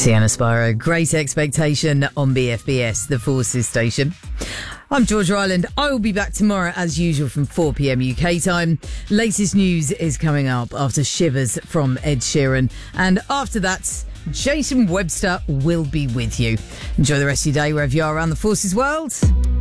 Sienna Spiro, Great Expectation on BFBS, the Forces station. I'm Georgia Ireland. I will be back tomorrow as usual from 4pm UK time. Latest news is coming up after Shivers from Ed Sheeran. And after that, Jason Webster will be with you. Enjoy the rest of your day wherever you are around the Forces world.